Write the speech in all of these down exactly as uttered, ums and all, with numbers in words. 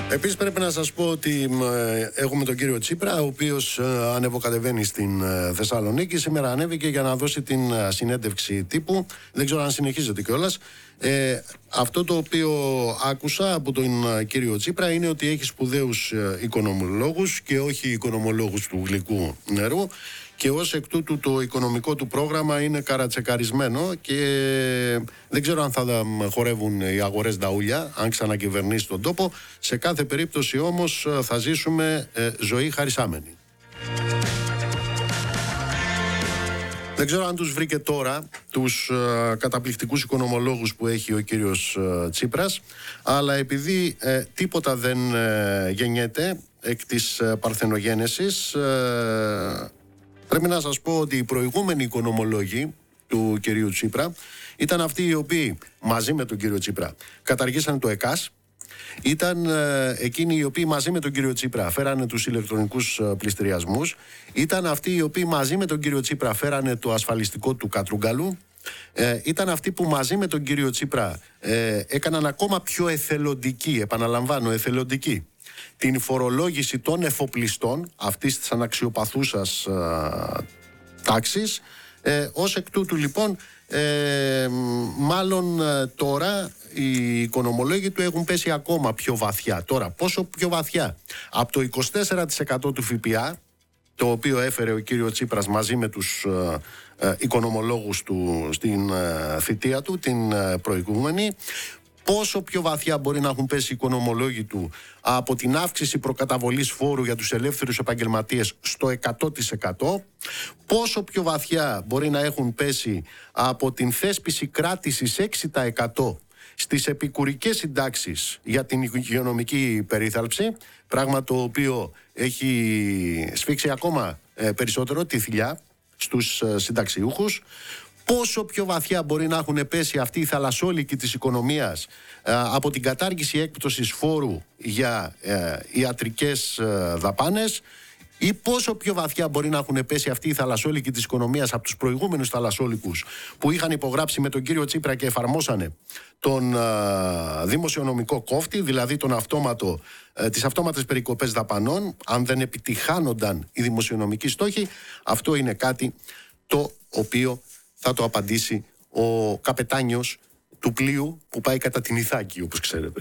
Επίσης πρέπει να σας πω ότι ε, έχουμε τον κύριο Τσίπρα, ο οποίος ε, ανεβοκατεβαίνει στην ε, Θεσσαλονίκη. Σήμερα ανέβηκε για να δώσει την ε, συνέντευξη τύπου. Δεν ξέρω αν συνεχίζεται κιόλας. Ε, αυτό το οποίο άκουσα από τον ε, κύριο Τσίπρα είναι ότι έχει σπουδαίους ε, οικονομολόγους και όχι οικονομολόγους του γλυκού νερού. Και ως εκ τούτου το οικονομικό του πρόγραμμα είναι καρατσεκαρισμένο και δεν ξέρω αν θα χορεύουν οι αγορές νταούλια, αν ξανακυβερνήσει τον τόπο. Σε κάθε περίπτωση όμως θα ζήσουμε ε, ζωή χαρισάμενη. Δεν ξέρω αν τους βρήκε τώρα τους ε, καταπληκτικούς οικονομολόγους που έχει ο κύριος ε, Τσίπρας, αλλά επειδή ε, τίποτα δεν ε, γεννιέται εκ της ε, παρθενογένεσης, ε, πρέπει να σας πω ότι οι προηγούμενοι οικονομολόγοι του κυρίου Τσίπρα ήταν αυτοί οι οποίοι μαζί με τον κύριο Τσίπρα καταργήσαν το ΕΚΑΣ, ήταν ε, εκείνοι οι οποίοι μαζί με τον κύριο Τσίπρα φέρανε τους ηλεκτρονικούς ε, πληστηριασμούς, ήταν αυτοί οι οποίοι μαζί με τον κύριο Τσίπρα φέρανε το ασφαλιστικό του Κατρούγκαλου, ε, ήταν αυτοί που μαζί με τον κύριο Τσίπρα ε, έκαναν ακόμα πιο εθελοντική, επαναλαμβάνω εθελοντική, την φορολόγηση των εφοπλιστών αυτής της αναξιοπαθούσας ε, τάξης. Ε, ως εκ τούτου λοιπόν ε, μάλλον ε, τώρα οι οικονομολόγοι του έχουν πέσει ακόμα πιο βαθιά. Τώρα πόσο πιο βαθιά? Από το είκοσι τέσσερα τοις εκατό του ΦΠΑ, το οποίο έφερε ο κύριο Τσίπρας μαζί με τους ε, ε, οικονομολόγους του στην ε, θητεία του την ε, προηγούμενη, πόσο πιο βαθιά μπορεί να έχουν πέσει οι οικονομολόγοι του από την αύξηση προκαταβολής φόρου για τους ελεύθερους επαγγελματίες στο εκατό τοις εκατό, πόσο πιο βαθιά μπορεί να έχουν πέσει από την θέσπιση κράτησης έξι τοις εκατό στις επικουρικές συντάξεις για την υγειονομική περίθαλψη, πράγμα το οποίο έχει σφίξει ακόμα ε, περισσότερο τη θηλιά στους ε, συνταξιούχους. Πόσο πιο βαθιά μπορεί να έχουν πέσει αυτοί οι θαλασσόλικοι της οικονομίας ε, από την κατάργηση έκπτωσης φόρου για ε, ιατρικές ε, δαπάνες, ή πόσο πιο βαθιά μπορεί να έχουν πέσει αυτοί οι θαλασσόλικοι της οικονομίας από τους προηγούμενους θαλασσόλικους που είχαν υπογράψει με τον κύριο Τσίπρα και εφαρμόσανε τον ε, δημοσιονομικό κόφτη, δηλαδή τον αυτόματο, ε, τις αυτόματες περικοπές δαπανών, αν δεν επιτυχάνονταν οι δημοσιονομικοί στόχοι. Αυτό είναι κάτι το οποίο θα το απαντήσει ο καπετάνιος του πλοίου που πάει κατά την Ιθάκη, όπως ξέρετε.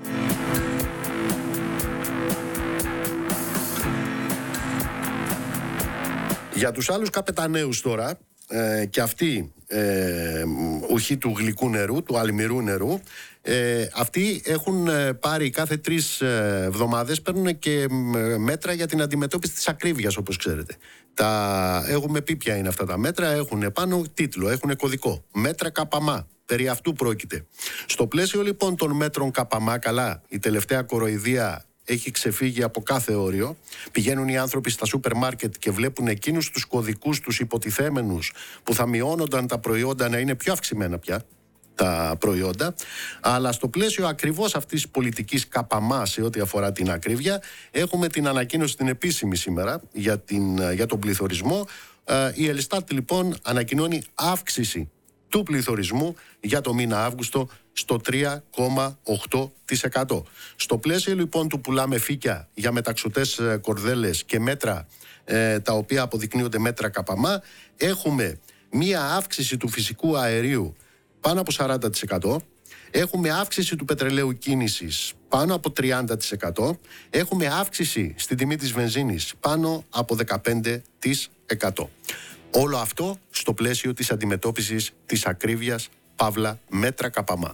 Για τους άλλους καπεταναίους τώρα, ε, και αυτοί ε, ουχή του γλυκού νερού, του αλμυρού νερού, ε, αυτοί έχουν ε, πάρει κάθε τρεις ε, εβδομάδες, παίρνουν και ε, μέτρα για την αντιμετώπιση της ακρίβειας, όπως ξέρετε. Τα έχουμε πει ποια είναι αυτά τα μέτρα, έχουν πάνω τίτλο, έχουν κωδικό. Μέτρα ΚΑΠΑΜΑ. Περί αυτού πρόκειται. Στο πλαίσιο λοιπόν των μέτρων ΚΑΠΑΜΑ, καλά, η τελευταία κοροϊδία έχει ξεφύγει από κάθε όριο. Πηγαίνουν οι άνθρωποι στα σούπερ μάρκετ και βλέπουν εκείνους τους κωδικούς, τους υποτιθέμενους, που θα μειώνονταν τα προϊόντα να είναι πιο αυξημένα πια τα προϊόντα. Αλλά στο πλαίσιο ακριβώς αυτής της πολιτικής ΚΑΠΑΜΑ σε ό,τι αφορά την ακρίβεια, έχουμε την ανακοίνωση την επίσημη σήμερα για, την, για τον πληθωρισμό. Η Ελστάτ λοιπόν ανακοινώνει αύξηση του πληθωρισμού για το μήνα Αύγουστο στο τρία κόμμα οκτώ τοις εκατό. Στο πλαίσιο λοιπόν του πουλάμε φύκια για μεταξωτές κορδέλες και μέτρα ε, τα οποία αποδεικνύονται μέτρα ΚΑΠΑΜΑ, έχουμε μία αύξηση του φυσικού αερίου πάνω από σαράντα τοις εκατό, έχουμε αύξηση του πετρελαίου κίνησης πάνω από τριάντα τοις εκατό, έχουμε αύξηση στην τιμή της βενζίνης πάνω από δεκαπέντε τοις εκατό. Όλο αυτό στο πλαίσιο της αντιμετώπισης της ακρίβειας, παύλα μέτρα ΚΑΠΑΜΑ.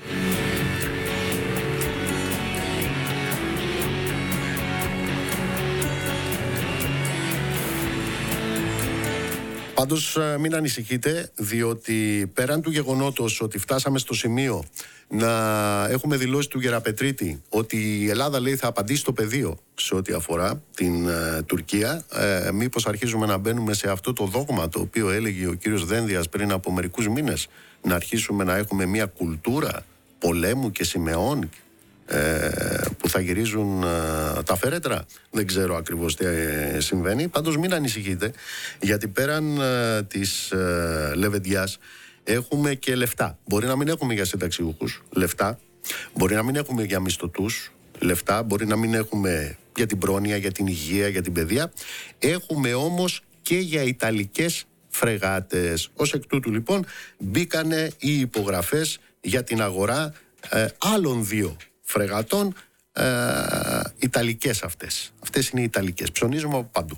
Πάντως μην ανησυχείτε, διότι πέραν του γεγονότος ότι φτάσαμε στο σημείο να έχουμε δηλώσει του Γεραπετρίτη ότι η Ελλάδα, λέει, θα απαντήσει στο πεδίο σε ό,τι αφορά την ε, Τουρκία, ε, μήπως αρχίζουμε να μπαίνουμε σε αυτό το δόγμα το οποίο έλεγε ο κύριος Δένδιας πριν από μερικούς μήνες, να αρχίσουμε να έχουμε μια κουλτούρα πολέμου και σημεών ε, που θα γυρίζουν ε, τα φέρετρα. Δεν ξέρω ακριβώς τι ε, συμβαίνει. Πάντως μην ανησυχείτε, γιατί πέραν ε, της ε, λεβεντιάς έχουμε και λεφτά. Μπορεί να μην έχουμε για συνταξιούχους λεφτά, μπορεί να μην έχουμε για μισθωτούς λεφτά, μπορεί να μην έχουμε για την πρόνοια, για την υγεία, για την παιδεία. Έχουμε όμως και για ιταλικές φρεγάτες. Ως εκ τούτου λοιπόν μπήκανε οι υπογραφές για την αγορά ε, άλλων δύο φρεγατών, ε, ιταλικές αυτές. Αυτές είναι οι ιταλικές. Ψωνίζουμε από παντού.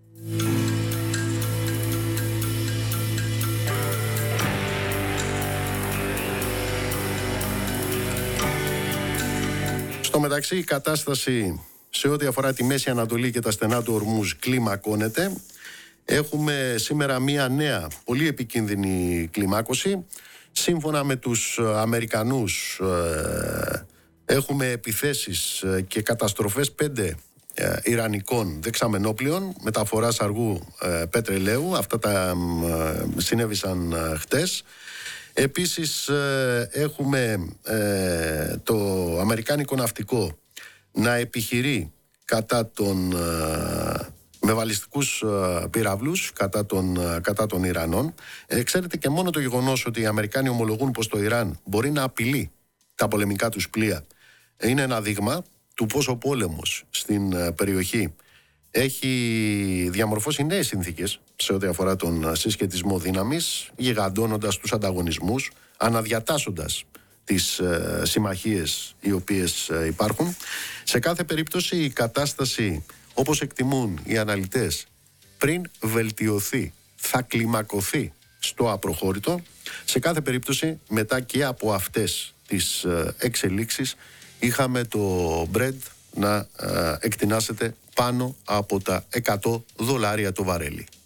Στο μεταξύ η κατάσταση σε ό,τι αφορά τη Μέση Ανατολή και τα στενά του Ορμούζ κλιμακώνεται. Έχουμε σήμερα μία νέα πολύ επικίνδυνη κλιμάκωση. Σύμφωνα με τους Αμερικανούς ε, έχουμε επιθέσεις και καταστροφές πέντε ε, ιρανικών δεξαμενόπλων μεταφοράς αργού ε, πετρελαίου. Αυτά τα ε, συνέβησαν ε, χτες. Επίσης ε, έχουμε ε, το αμερικάνικο ναυτικό να επιχειρεί κατά τον, ε, με βαλιστικούς ε, πυράβλους κατά των, ε, κατά των Ιρανών. Ε, ξέρετε, και μόνο το γεγονός ότι οι Αμερικάνοι ομολογούν πως το Ιράν μπορεί να απειλεί τα πολεμικά τους πλοία είναι ένα δείγμα του πως ο πόλεμος στην ε, περιοχή έχει διαμορφώσει νέες συνθήκες σε ό,τι αφορά τον συσχετισμό δύναμης, γιγαντώνοντας τους ανταγωνισμούς, αναδιατάσσοντας τις ε, συμμαχίες οι οποίες ε, υπάρχουν. Σε κάθε περίπτωση η κατάσταση, όπως εκτιμούν οι αναλυτές, πριν βελτιωθεί, θα κλιμακωθεί στο απροχώρητο. Σε κάθε περίπτωση, μετά και από αυτές τις ε, εξελίξεις, είχαμε το Brent να ε, εκτινάσεται πάνω από τα εκατό δολάρια το βαρέλι.